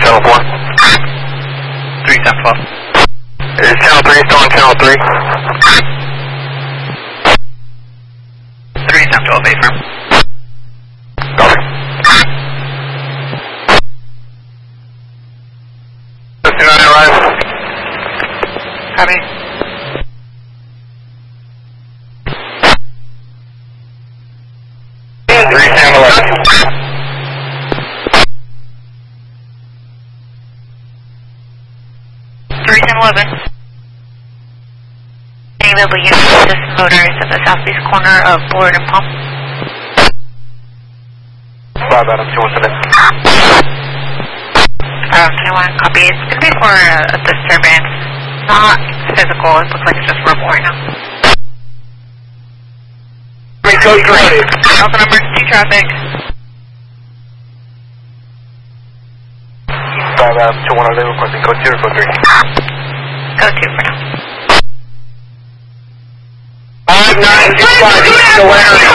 channel 4. 3712. Is channel 3 still on channel 3? 3712, affirm. Copy. Just arrive. Copy. Available unit assist motors at the southeast corner of Board and Pump. 5 Adam 217. 21, copy. It's going to be for a disturbance, not physical. It looks like it's just verbal right now. Code 3. Alpha emergency traffic. 5 Adam 210 requesting code 2 or code 3? Code 2 for now. 5925, the winner is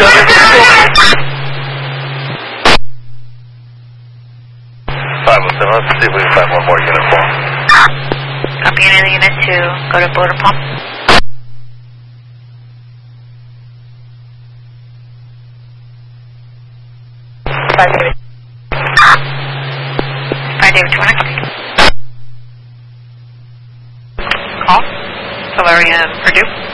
517, let's see if we can find one more unit for him. Copy any unit to go to Board and Pump. 5 David, 2 call. Solarian, Purdue.